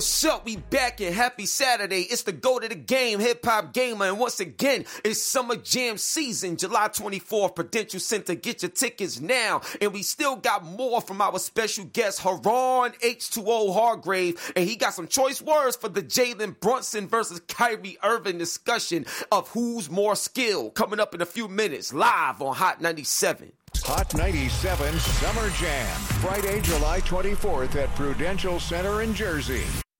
What's up? We back and happy Saturday. It's the Go to the Game Hip Hop Gamer. And once again, it's Summer Jam season, July 24th, Prudential Center. Get your tickets now. And we still got more from our special guest, Haran H2O Hargrave. And he got some choice words for the Jalen Brunson versus Kyrie Irving discussion of who's more skilled. Coming up in a few minutes, live on Hot 97. Hot 97 Summer Jam, Friday, July 24th at Prudential Center in Jersey.